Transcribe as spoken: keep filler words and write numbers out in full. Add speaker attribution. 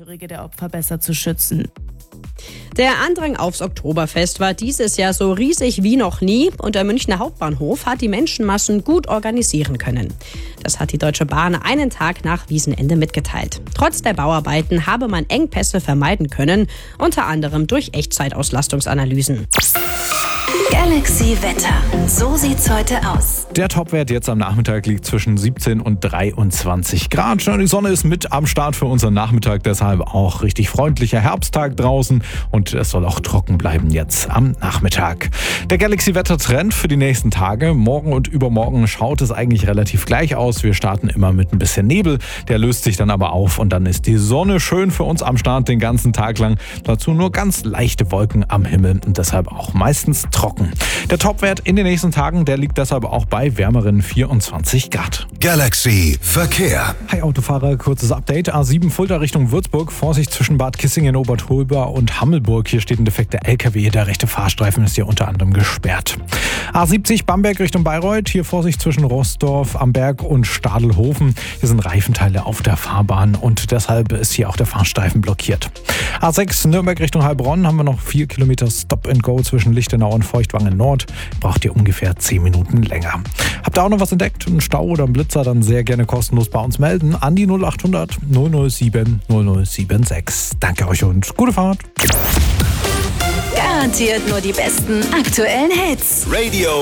Speaker 1: Angehörige der Opfer besser zu schützen.
Speaker 2: Der Andrang aufs Oktoberfest war dieses Jahr so riesig wie noch nie und der Münchner Hauptbahnhof hat die Menschenmassen gut organisieren können. Das hat die Deutsche Bahn einen Tag nach Wiesenende mitgeteilt. Trotz der Bauarbeiten habe man Engpässe vermeiden können, unter anderem durch Echtzeitauslastungsanalysen.
Speaker 3: Galaxy Wetter. So sieht's heute aus.
Speaker 4: Der Topwert jetzt am Nachmittag liegt zwischen siebzehn und dreiundzwanzig Grad. Die Sonne ist mit am Start für unseren Nachmittag, deshalb auch richtig freundlicher Herbsttag draußen und es soll auch trocken bleiben jetzt am Nachmittag. Der Galaxy-Wetter-Trend für die nächsten Tage. Morgen und übermorgen schaut es eigentlich relativ gleich aus. Wir starten immer mit ein bisschen Nebel, der löst sich dann aber auf und dann ist die Sonne schön für uns am Start den ganzen Tag lang. Dazu nur ganz leichte Wolken am Himmel und deshalb auch meistens trocken. Der Topwert in den nächsten Tagen, der liegt deshalb auch bei wärmeren vierundzwanzig Grad.
Speaker 5: Galaxy Verkehr.
Speaker 4: Hi Autofahrer, kurzes Update. A sieben Fulda Richtung Würzburg. Vorsicht zwischen Bad Kissingen, Obertolba und Hammelburg. Hier steht ein defekter L K W. Der rechte Fahrstreifen ist hier unter anderem gesperrt. A siebzig Bamberg Richtung Bayreuth. Hier Vorsicht zwischen Rossdorf am Berg und Stadelhofen. Hier sind Reifenteile auf der Fahrbahn und deshalb ist hier auch der Fahrstreifen blockiert. A sechs Nürnberg Richtung Heilbronn haben wir noch vier Kilometer Stop and Go zwischen Lichtenau und Feuchtwangen Nord. Braucht ihr ungefähr zehn Minuten länger. Habt ihr auch noch was entdeckt? Einen Stau oder einen Blitzer? Dann sehr gerne kostenlos bei uns melden. An die null acht hundert null null sieben null null sieben sechs. Danke euch und gute Fahrt.
Speaker 3: Garantiert nur die besten aktuellen Hits.
Speaker 5: Radio